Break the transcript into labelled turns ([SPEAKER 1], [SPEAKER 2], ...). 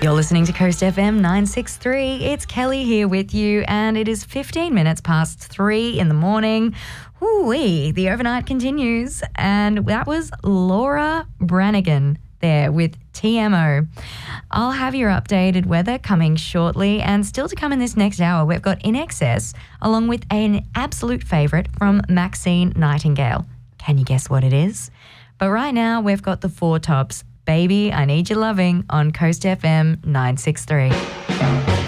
[SPEAKER 1] You're listening to Coast FM 963. It's Kelly here with you, and it is 15 minutes past 3 in the morning. Ooh-wee, the overnight continues, and that was Laura Branigan there with TMO. I'll have your updated weather coming shortly, and still to come in this next hour, we've got In Excess, along with an absolute favourite from Maxine Nightingale. Can you guess what it is? But right now, we've got the Four Tops. Baby, I Need Your Loving on Coast FM 963.